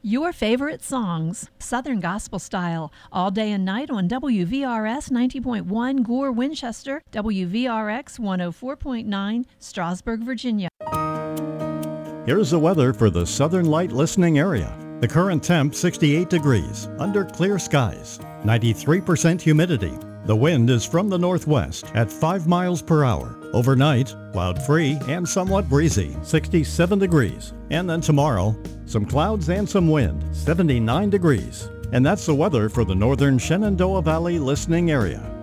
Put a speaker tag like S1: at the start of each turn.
S1: Your favorite songs, Southern Gospel Style, all day and night on WVRS 90.1 Gore, Winchester, WVRX 104.9 Strasburg, Virginia.
S2: Here's the weather for the Southern Light listening area. The current temp 68 degrees, under clear skies, 93% humidity. The wind is from the northwest at 5 miles per hour. Overnight, cloud-free and somewhat breezy, 67 degrees. And then tomorrow, some clouds and some wind, 79 degrees. And that's the weather for the northern Shenandoah Valley listening area.